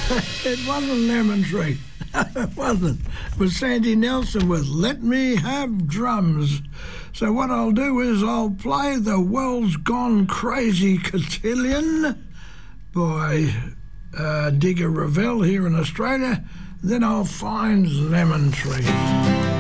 It wasn't Lemon Tree. It wasn't. It was Sandy Nelson with Let Me Have Drums. So what I'll do is I'll play The World's Gone Crazy Cotillion by Digger Revell here in Australia. Then I'll find Lemon Tree.